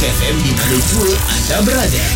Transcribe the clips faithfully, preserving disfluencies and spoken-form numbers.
F M di mana jua anda berada.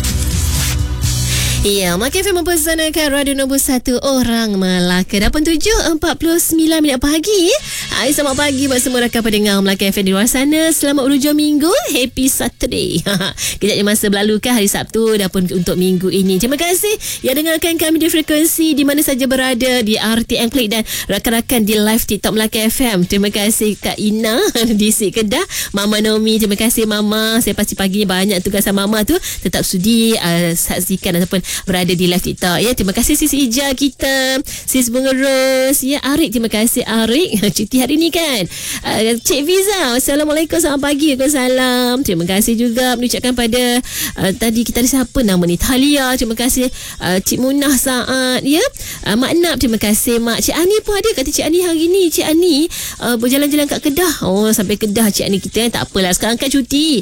Ya, Melaka F M mempersanakan radio nombor satu orang Melaka. Dah pun tujuh empat puluh sembilan minit pagi. Hai, selamat pagi buat semua rakan pendengar Melaka F M di luar sana. Selamat berhujung minggu. Happy Saturday. Kejapnya masa berlalu kan hari Sabtu dah pun untuk minggu ini. Terima kasih yang dengarkan kami di frekuensi di mana saja berada, di R T M Klik dan rakan-rakan di live TikTok Melaka F M. Terima kasih Kak Ina di Sik Kedah. Mama Nomi, terima kasih Mama. Saya pasti paginya banyak tugasan Mama tu. Tetap sudi uh, saksikan ataupun berada di live TikTok. Ya, terima kasih Sis Ija kita, Sis Bunga Ros. Ya, Arik, terima kasih Arik. Cuti hari ni kan. Uh, Cik Fiza, Assalamualaikum, selamat pagi. Waalaikumsalam. Terima kasih juga mengucapkan pada uh, tadi kita ada siapa nama ni? Thalia. Terima kasih uh, Cik Munah Saad. Ya. Uh, Mak Nap, terima kasih Mak. Cik Ani pun ada. Kata Cik Ani hari ni, Cik Ani uh, berjalan-jalan kat Kedah. Oh, sampai Kedah Cik Ani kita. Tak apalah, sekarang kan cuti.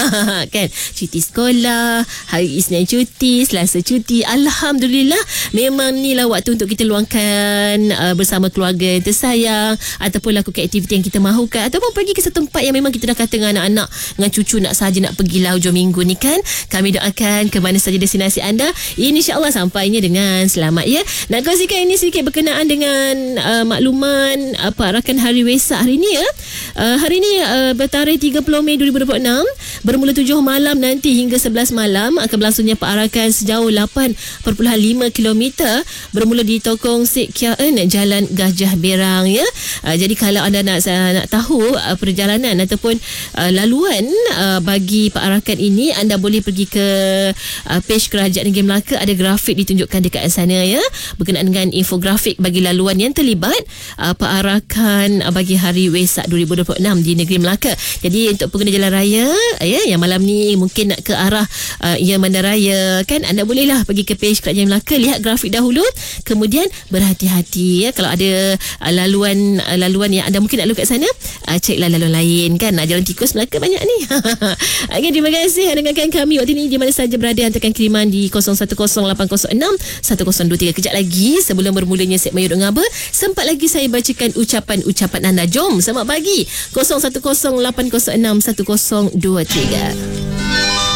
Kan? Cuti sekolah, hari Isnin cuti, Selasa cuti. Alhamdulillah, memang ni lah waktu untuk kita luangkan uh, bersama keluarga yang tersayang, ataupun lakukan aktiviti yang kita mahukan, ataupun pergi ke satu tempat yang memang kita dah kata dengan anak-anak, dengan cucu nak saja nak pergi lah hujung minggu ni kan. Kami doakan ke mana saja destinasi anda, insya-Allah sampainya dengan selamat ya. Nak kongsikan ini sedikit berkenaan dengan uh, makluman uh, perarakan Hari Wesak hari ni ya. Uh, hari ni uh, bertarikh tiga puluh Mei dua ribu dua puluh enam, bermula tujuh malam nanti hingga sebelas malam akan berlangsungnya perarakan sejauh lapan perpuluhan lima kilometer bermula di Tokong Sik Kiaen, Jalan Gajah Berang ya. Uh, jadi kalau anda nak uh, nak tahu uh, perjalanan ataupun uh, laluan uh, bagi perarakan ini, anda boleh pergi ke uh, page Kerajaan Negeri Melaka, ada grafik ditunjukkan dekat sana ya, berkenaan dengan infografik bagi laluan yang terlibat uh, perarakan uh, bagi Hari Wesak dua ribu dua puluh enam di Negeri Melaka. Jadi untuk pengguna jalan raya ya, yang malam ni mungkin nak ke arah uh, Yang Bandaraya kan, anda bolehlah pergi ke page Kerajaan Melaka, lihat grafik dahulu, kemudian berhati-hati ya. Kalau ada uh, laluan uh, laluan yang anda mungkin nak lalu kat sana, uh, ceklah laluan lain kan. Nah, jalan tikus Melaka banyak ni. Okay, terima kasih dengarkan kami waktu ini di mana saja berada. Hantarkan kiriman di kosong satu kosong lapan kosong enam satu kosong dua tiga. Kejap lagi sebelum bermulanya segmen Yuduk Ngaba, sempat lagi saya bacakan ucapan-ucapan anda. Jom, selamat pagi. kosong satu kosong lapan kosong enam satu kosong dua tiga.